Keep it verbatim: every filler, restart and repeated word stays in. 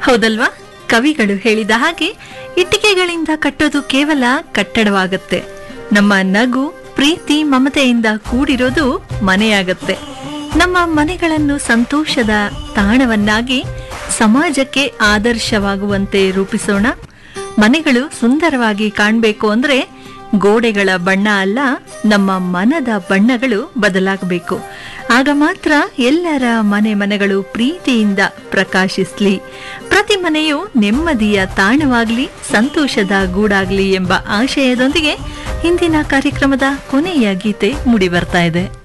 ಹೌದಲ್ವಾ? ಕವಿಗಳು ಹೇಳಿದ ಹಾಗೆ ಇಟ್ಟಿಗೆಗಳಿಂದ ಕಟ್ಟೋದು ಕೇವಲ ಕಟ್ಟಡವಾಗತ್ತೆ. ನಮ್ಮ ನಗು, ಪ್ರೀತಿ, ಮಮತೆಯಿಂದ ಕೂಡಿರೋದು ಮನೆಯಾಗತ್ತೆ. ನಮ್ಮ ಮನೆಗಳನ್ನು ಸಂತೋಷದ ತಾಣವನ್ನಾಗಿ ಸಮಾಜಕ್ಕೆ ಆದರ್ಶವಾಗುವಂತೆ ರೂಪಿಸೋಣ. ಮನೆಗಳು ಸುಂದರವಾಗಿ ಕಾಣಬೇಕು ಅಂದ್ರೆ ಗೋಡೆಗಳ ಬಣ್ಣ ಅಲ್ಲ, ನಮ್ಮ ಮನದ ಬಣ್ಣಗಳು ಬದಲಾಗಬೇಕು. ಆಗ ಮಾತ್ರ ಎಲ್ಲರ ಮನೆ ಮನೆಗಳು ಪ್ರೀತಿಯಿಂದ ಪ್ರಕಾಶಿಸ್ಲಿ, ಪ್ರತಿ ಮನೆಯು ನೆಮ್ಮದಿಯ ತಾಣವಾಗ್ಲಿ, ಸಂತೋಷದ ಗೂಡಾಗ್ಲಿ ಎಂಬ ಆಶಯದೊಂದಿಗೆ ಇಂದಿನ ಕಾರ್ಯಕ್ರಮದ ಕೊನೆಯ ಗೀತೆ ಮೂಡಿ ಬರ್ತಾ ಇದೆ.